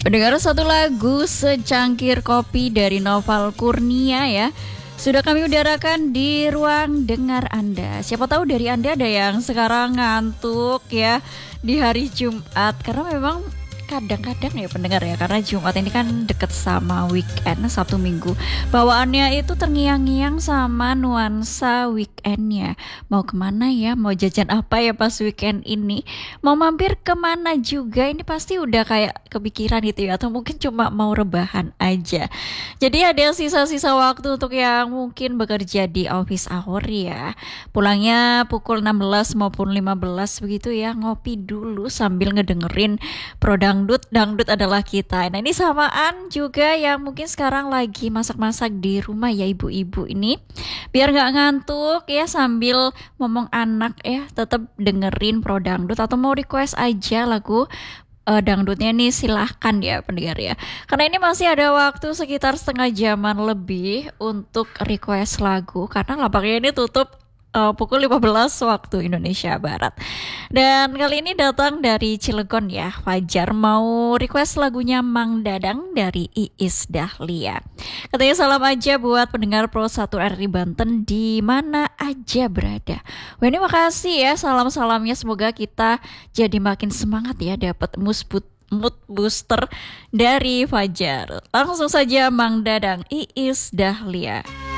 Pendengar, satu lagu secangkir kopi dari Noval Kurnia ya sudah kami udarakan di ruang dengar Anda. Siapa tahu dari Anda ada yang sekarang ngantuk ya di hari Jumat, karena memang kadang-kadang ya pendengar ya, karena Jumat ini kan deket sama weekend, Sabtu Minggu, bawaannya itu terngiang-ngiang sama nuansa weekendnya. Mau kemana ya, mau jajan apa ya pas weekend ini, mau mampir kemana juga, ini pasti udah kayak kepikiran gitu ya, atau mungkin cuma mau rebahan aja. Jadi ada sisa-sisa waktu untuk yang mungkin bekerja di office hour ya, pulangnya pukul 16 maupun 15 begitu ya, ngopi dulu sambil ngedengerin pro dangdut adalah kita. Nah, ini samaan juga yang mungkin sekarang lagi masak-masak di rumah ya ibu-ibu ini, biar nggak ngantuk ya sambil ngomong anak ya, tetap dengerin pro dangdut, atau mau request aja lagu dangdutnya nih silahkan ya pendengar ya, karena ini masih ada waktu sekitar setengah jaman lebih untuk request lagu, karena lapaknya ini tutup pukul 15 waktu Indonesia Barat. Dan kali ini datang dari Cilegon ya, Fajar mau request lagunya Mang Dadang dari Iis Dahlia. Katanya salam aja buat pendengar Pro 1 RRI Banten di mana aja berada. Wah, ini makasih ya salam-salamnya, semoga kita jadi makin semangat ya dapat mood booster dari Fajar. Langsung saja Mang Dadang, Iis Dahlia.